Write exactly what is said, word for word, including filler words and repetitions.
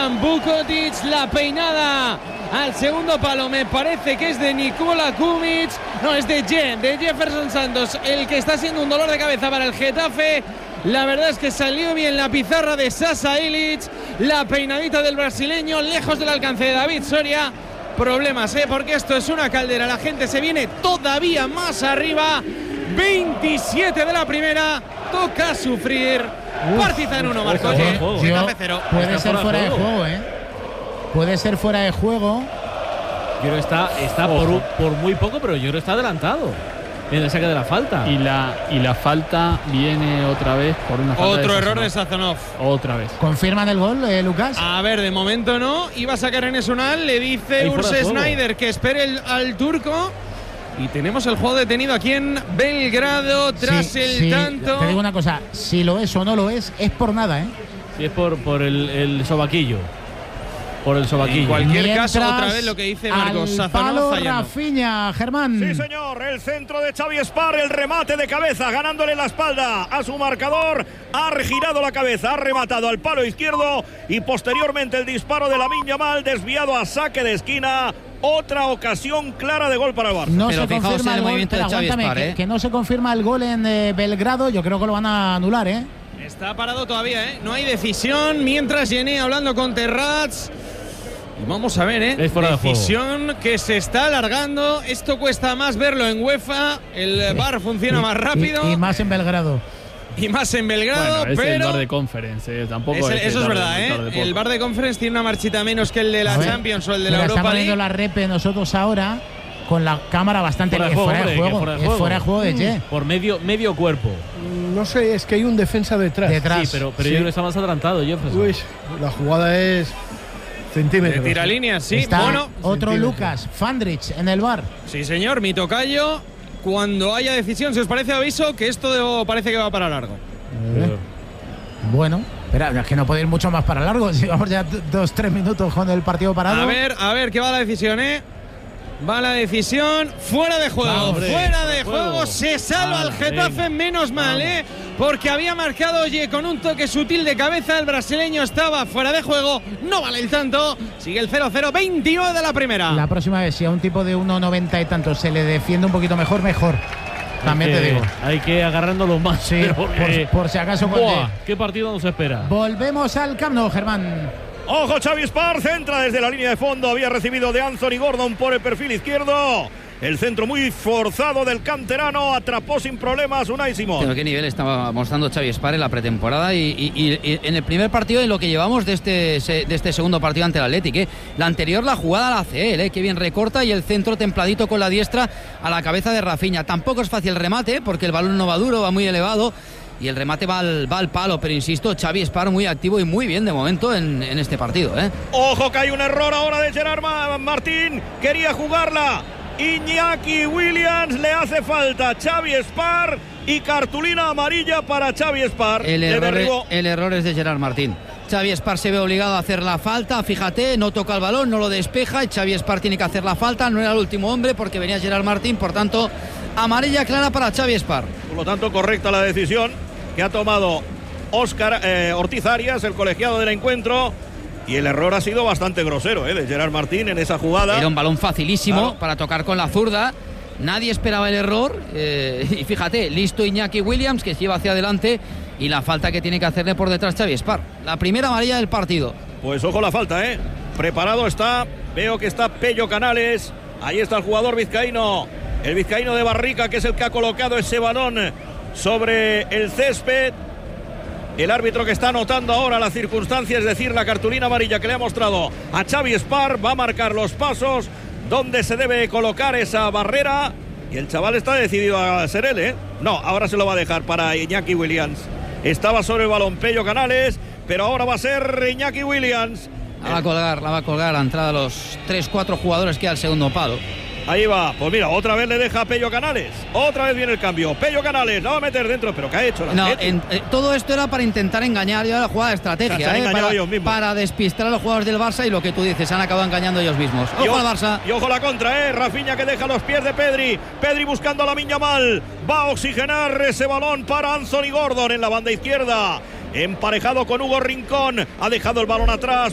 Dusan Vukotic, la peinada al segundo palo me parece que es de Nikola Kumic, no, es de Je, de Jefferson Santos, el que está siendo un dolor de cabeza para el Getafe. La verdad es que salió bien la pizarra de Sasa Ilic, la peinadita del brasileño, lejos del alcance de David Soria. Problemas, ¿eh? Porque esto es una caldera, la gente se viene todavía más arriba. veintisiete de la primera, toca sufrir. Partizan uno, Marco. Puede ser fuera de juego, ¿eh? Puede ser fuera de juego. Yo creo que está, está por, por muy poco, pero yo creo que está adelantado en el saque de la falta. Y la, y la falta viene otra vez por una falta. Otro de error de Sazonov. Otra vez. ¿Confirman el gol, eh, Lucas? A ver, de momento no. Iba a sacar en Esunal. Le dice Urs Snyder que espere el, al turco. Y tenemos el juego detenido aquí en Belgrado tras sí, el sí, tanto. Te digo una cosa, si lo es o no lo es, es por nada, ¿eh? Sí, es por, por el, el sobaquillo. Por el sobaquillo. En cualquier Mientras, caso, otra vez lo que dice Marcos Sazonov. Rafinha, Germán. Sí, señor. El centro de Xavi Espar, el remate de cabeza, ganándole la espalda a su marcador. Ha girado la cabeza, ha rematado al palo izquierdo y posteriormente el disparo de Lamine Yamal desviado a saque de esquina. Otra ocasión clara de gol para el Barça. No Pero se confirma el, el movimiento gol, de Xavi Espar, que, ¿eh? que no se confirma el gol en eh, Belgrado. Yo creo que lo van a anular, ¿eh? Está parado todavía, ¿eh? No hay decisión. Mientras Gené hablando con Terrats. Y vamos a ver, ¿eh? Es fuera decisión de que se está alargando. Esto cuesta más verlo en UEFA. El V A R funciona y, más rápido. Y, y más en Belgrado. Y más en Belgrado, bueno, es pero. el V A R de Conference, eh, tampoco es el, es eso es verdad, de, ¿eh? de el V A R de Conference tiene una marchita menos que el de la ver, Champions o el de la Europa Europa League. Estamos League. viendo la repe nosotros ahora con la cámara bastante fuera de juego. Fuera de juego, fuera de es juego. fuera de juego de Che. Por medio, medio cuerpo. No sé, es que hay un defensa detrás. Detrás. Sí, pero, pero Sí. yo creo que está más adelantado, Jefferson. Uy, la jugada es centímetros. De tiralíneas, sí. Está Bueno, otro Lucas, Fandrich en el V A R. sí, señor, mi tocayo. Cuando haya decisión, si os parece, aviso que esto parece que va para largo. Eh. Bueno, espera, es que no puede ir mucho más para largo. Si vamos ya dos, tres minutos con el partido parado. A ver, a ver, ¿qué va la decisión, eh? Va la decisión, fuera de juego, Va, hombre, fuera de juego. juego, se salva Vale, el Getafe, venga. menos mal, ¿eh? Porque había marcado, oye, con un toque sutil de cabeza, el brasileño estaba fuera de juego, no vale el tanto, sigue el cero cero, veintinueve de la primera. La próxima vez, si a un tipo de uno noventa y tantos se le defiende un poquito mejor, mejor. También que, te digo. Hay que agarrándolo más. Sí, por, porque, por si acaso. ¡buah! ¿Qué partido nos espera? Volvemos al Camp Nou, Germán. Ojo, Xavi Espar centra desde la línea de fondo. Había recibido de Anthony Gordon por el perfil izquierdo. El centro muy forzado del canterano. Atrapó sin problemas Unai Simón. Pero qué nivel estaba mostrando Xavi Espar en la pretemporada y, y, y, y en el primer partido en lo que llevamos de este, de este segundo partido ante el Athletic. ¿eh? La anterior la jugada la hace él, ¿eh? Que bien recorta y el centro templadito con la diestra a la cabeza de Rafinha. Tampoco es fácil el remate porque el balón no va duro, va muy elevado. Y el remate va al, va al palo, pero insisto, Xavi Espar muy activo y muy bien de momento en, en este partido. ¿eh? Ojo que hay un error ahora de Gerard Martín. Quería jugarla. Iñaki Williams, le hace falta Xavi Espar y cartulina amarilla para Xavi Espar. El error, es, el error es de Gerard Martín. Xavi Espar se ve obligado a hacer la falta, fíjate, no toca el balón, no lo despeja y Xavi Espar tiene que hacer la falta, no era el último hombre porque venía Gerard Martín, por tanto, amarilla clara para Xavi Espar. Por lo tanto, correcta la decisión que ha tomado Óscar eh, Ortiz Arias, el colegiado del encuentro. Y el error ha sido bastante grosero, ¿eh? De Gerard Martín en esa jugada. Era un balón facilísimo, claro, para tocar con la zurda. Nadie esperaba el error. Eh, y fíjate, listo Iñaki Williams, que se lleva hacia adelante. Y la falta que tiene que hacerle por detrás Xavi Espar. La primera amarilla del partido. Pues ojo la falta, ¿eh? Preparado está. Veo que está Pello Canales. Ahí está el jugador vizcaíno. El vizcaíno de Barrica, que es el que ha colocado ese balón sobre el césped. El árbitro que está anotando ahora la circunstancia, es decir, la cartulina amarilla que le ha mostrado a Xavi Espar, va a marcar los pasos donde se debe colocar esa barrera. Y el chaval está decidido a ser él, ¿eh? No, ahora se lo va a dejar para Iñaki Williams. Estaba sobre el balón Pello Canales, pero ahora va a ser Iñaki Williams. La va a colgar, la va a colgar a la entrada de los tres cuatro jugadores que hay al segundo palo. Ahí va, pues mira, otra vez le deja a Pello Canales. Otra vez viene el cambio. Pello Canales la va a meter dentro, pero ¿qué ha hecho? No, en, eh, todo esto era para intentar engañar ya la jugada de estrategia, o sea, eh, para, para despistar a los jugadores del Barça y lo que tú dices, han acabado engañando ellos mismos. Ojo y al Barça. Y ojo la contra, eh. Rafinha que deja los pies de Pedri. Pedri buscando a Lamine Yamal. Va a oxigenar ese balón para Anthony Gordon en la banda izquierda. Emparejado con Hugo Rincón. Ha dejado el balón atrás